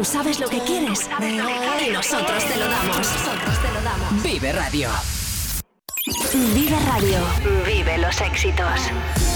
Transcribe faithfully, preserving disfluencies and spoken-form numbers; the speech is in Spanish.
Tú sabes lo que quieres y nosotros te lo damos. Nosotros te lo damos. Vive Radio. Vive Radio. Vive los éxitos.